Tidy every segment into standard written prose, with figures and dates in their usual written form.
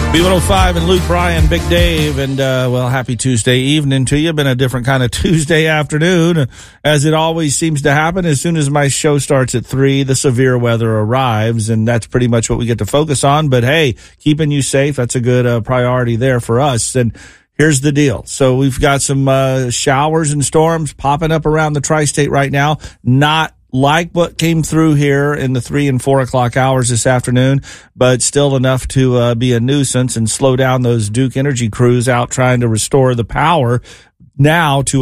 B105 and Luke Bryan, Big Dave, and happy Tuesday evening to you. Been a different kind of Tuesday afternoon, as it always seems to happen. As soon as my show starts at 3, the severe weather arrives, and that's pretty much what we get to focus on. But hey, keeping you safe, that's a good priority there for us. And here's the deal. So we've got some showers and storms popping up around the tri-state right now. Not like what came through here in the 3 and 4 o'clock hours this afternoon, but still enough to be a nuisance and slow down those Duke Energy crews out trying to restore the power now to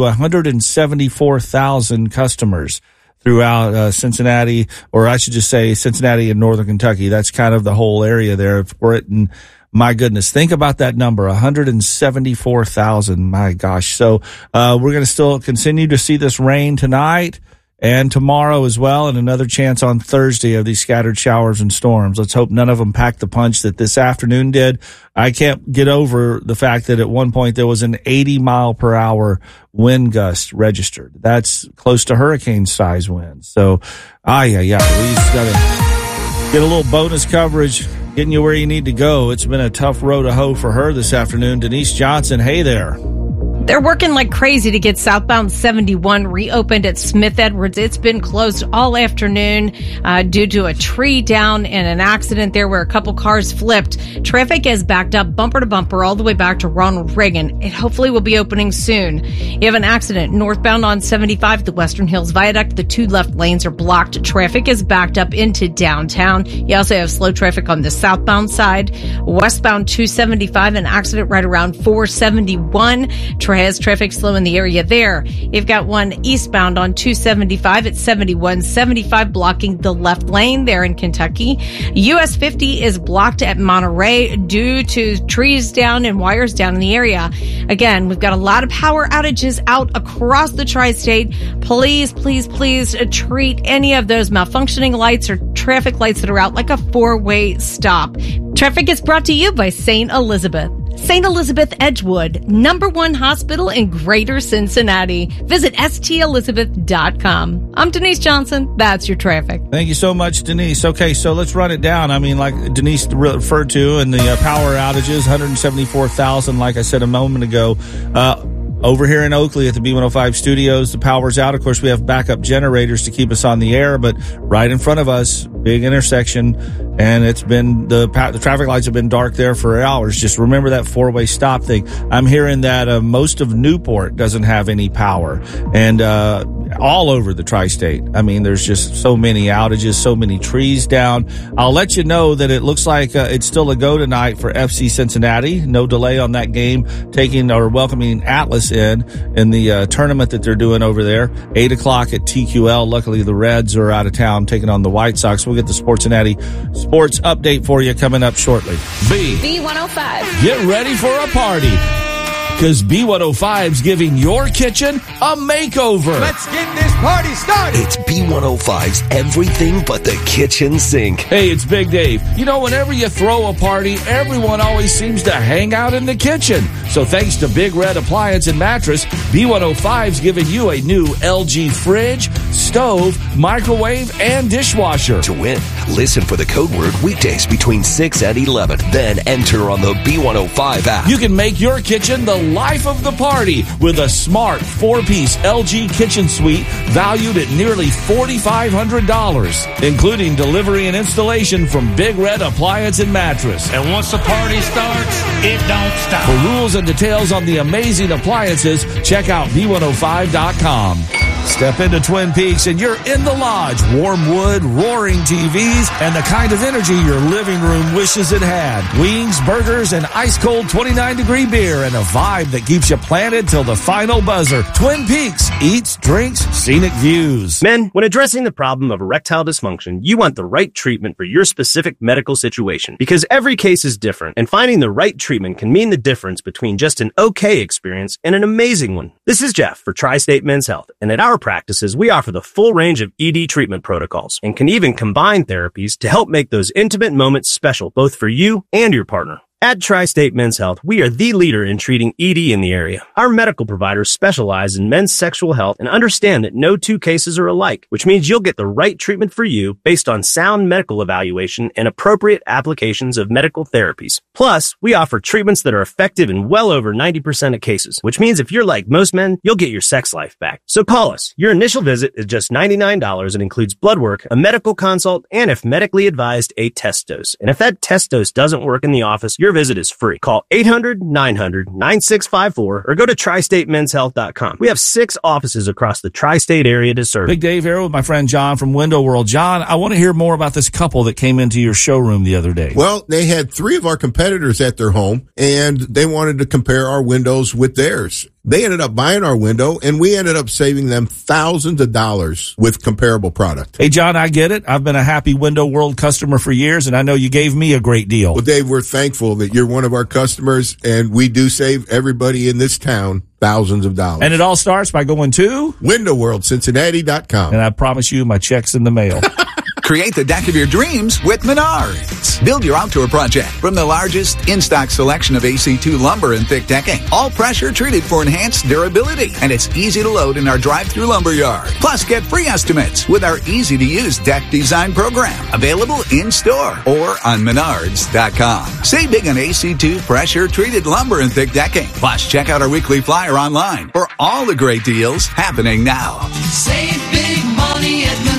174,000 customers throughout Cincinnati, or I should just say Cincinnati and Northern Kentucky. That's kind of the whole area there for it. And my goodness, think about that number, 174,000. My gosh. So we're going to still continue to see this rain tonight and tomorrow as well, and another chance on Thursday of these scattered showers and storms. Let's hope none of them pack the punch that this afternoon did. I can't get over the fact that at one point there was an 80-mile-per-hour wind gust registered. That's close to hurricane-size wind. So, we just got to get a little bonus coverage, getting you where you need to go. It's been a tough row to hoe for her this afternoon. Denise Johnson, hey there. They're working like crazy to get southbound 71 reopened at Smith Edwards. It's been closed all afternoon due to a tree down and an accident there where a couple cars flipped. Traffic is backed up bumper to bumper all the way back to Ronald Reagan. It hopefully will be opening soon. You have an accident northbound on 75 at the Western Hills Viaduct. The 2 left lanes are blocked. Traffic is backed up into downtown. You also have slow traffic on the southbound side. Westbound 275, an accident right around 471. Has traffic slow in the area there. You've got one eastbound on 275 at 7175 blocking the left lane there in Kentucky. US 50 is blocked at Monterey due to trees down and wires down in the area. Again, we've got a lot of power outages out across the tri-state. Please treat any of those malfunctioning lights or traffic lights that are out like a 4-way stop. Traffic is brought to you by St. Elizabeth. St. Elizabeth Edgewood, #1 hospital in Greater Cincinnati. Visit stelizabeth.com. I'm Denise Johnson. That's your traffic. Thank you so much, Denise. Okay, so let's run it down. I mean, like Denise referred to, and the power outages, 174,000, like I said a moment ago. Over here in Oakley at the B105 studios, the power's out. Of course, we have backup generators to keep us on the air, but right in front of us, big intersection, and it's been the traffic lights have been dark there for hours. Just remember that 4-way stop thing. I'm hearing that most of Newport doesn't have any power, and all over the tri-state. I mean, there's just so many outages, so many trees down. I'll let you know that it looks like it's still a go tonight for FC Cincinnati. No delay on that game, taking or welcoming Atlas in the tournament that they're doing over there. 8 o'clock at TQL. Luckily, the Reds are out of town taking on the White Sox. We'll get the Sportscincinnati sports update for you coming up shortly. B105. Get ready for a party, because B105's giving your kitchen a makeover. Let's get this party started. It's B105's everything but the kitchen sink. Hey, it's Big Dave. You know, whenever you throw a party, everyone always seems to hang out in the kitchen. So thanks to Big Red Appliance and Mattress, B105's giving you a new LG fridge, stove, microwave, and dishwasher. To win, listen for the code word weekdays between 6 and 11. Then enter on the B105 app. You can make your kitchen the life of the party with a smart 4-piece LG kitchen suite valued at nearly $4,500, including delivery and installation from Big Red Appliance and Mattress. And once the party starts, it don't stop. For rules and details on the amazing appliances, check out B105.com. Step into Twin Peaks and you're in the lodge. Warm wood, roaring TVs, and the kind of energy your living room wishes it had. Wings, burgers, and ice-cold 29-degree beer, and a vibe that keeps you planted till the final buzzer. Twin Peaks. Eats, drinks, scenic views. Men, when addressing the problem of erectile dysfunction, you want the right treatment for your specific medical situation. Because every case is different, and finding the right treatment can mean the difference between just an okay experience and an amazing one. This is Jeff for Tri-State Men's Health, and at our practices, we offer the full range of ED treatment protocols and can even combine therapies to help make those intimate moments special both for you and your partner. At Tri-State Men's Health, we are the leader in treating ED in the area. Our medical providers specialize in men's sexual health and understand that no two cases are alike, which means you'll get the right treatment for you based on sound medical evaluation and appropriate applications of medical therapies. Plus, we offer treatments that are effective in well over 90% of cases, which means if you're like most men, you'll get your sex life back. So call us. Your initial visit is just $99 and includes blood work, a medical consult, and if medically advised, a test dose. And if that test dose doesn't work in the office, your visit is free. Call 800-900-9654 or go to tristatemenshealth.com. We have 6 offices across the tri-state area to serve. Big Dave here with my friend John from Window World. John, I want to hear more about this couple that came into your showroom the other day. Well, they had 3 of our competitors at their home, and they wanted to compare our windows with theirs. They ended up buying our window, and we ended up saving them thousands of dollars with comparable product. Hey, John, I get it. I've been a happy Window World customer for years, and I know you gave me a great deal. Well, Dave, we're thankful that you're one of our customers, and we do save everybody in this town thousands of dollars. And it all starts by going to WindowWorldCincinnati.com. And I promise you, my check's in the mail. Create the deck of your dreams with Menards. Build your outdoor project from the largest in-stock selection of AC2 lumber and thick decking. All pressure treated for enhanced durability. And it's easy to load in our drive-through lumber yard. Plus, get free estimates with our easy-to-use deck design program. Available in-store or on Menards.com. Save big on AC2 pressure treated lumber and thick decking. Plus, check out our weekly flyer online for all the great deals happening now. Save big money at Menards.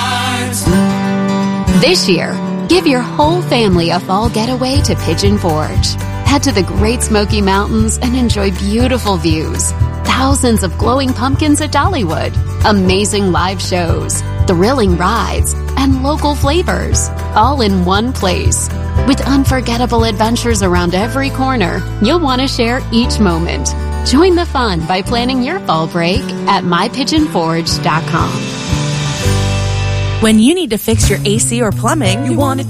This year, give your whole family a fall getaway to Pigeon Forge. Head to the Great Smoky Mountains and enjoy beautiful views, thousands of glowing pumpkins at Dollywood, amazing live shows, thrilling rides, and local flavors, all in one place. With unforgettable adventures around every corner, you'll want to share each moment. Join the fun by planning your fall break at mypigeonforge.com. When you need to fix your AC or plumbing, you want to